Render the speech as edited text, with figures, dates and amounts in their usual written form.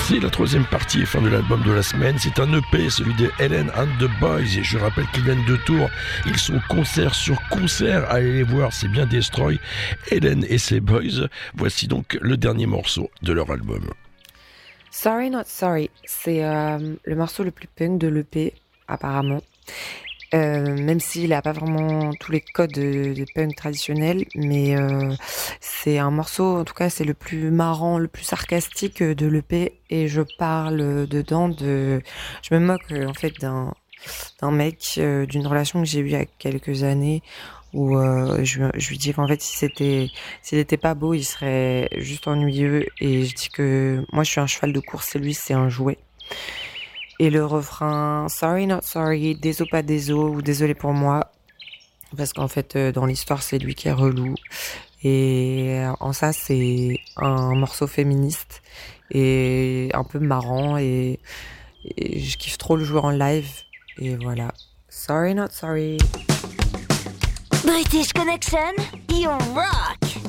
C'est la troisième partie et fin de l'album de la semaine. C'est un EP, celui de Helen and the Boys. Et je rappelle qu'ils viennent de Tours. Ils sont concert sur concert. Allez les voir, c'est bien Destroy. Helen et ses Boys. Voici donc le dernier morceau de leur album. Sorry Not Sorry, c'est le morceau le plus punk de l'EP, apparemment. Même s'il n'a pas vraiment tous les codes de punk traditionnels, mais c'est un morceau, en tout cas c'est le plus marrant, le plus sarcastique de l'EP, et je parle dedans je me moque en fait d'un mec, d'une relation que j'ai eue il y a quelques années, où je lui dis qu'en fait s'il était pas beau, il serait juste ennuyeux, et je dis que moi je suis un cheval de course et lui c'est un jouet. Et le refrain Sorry Not Sorry, désolé pas désolé, ou désolé pour moi, parce qu'en fait dans l'histoire c'est lui qui est relou, et en ça c'est un morceau féministe et un peu marrant, et je kiffe trop le jouer en live, et voilà. Sorry Not Sorry. British Connection, you rock!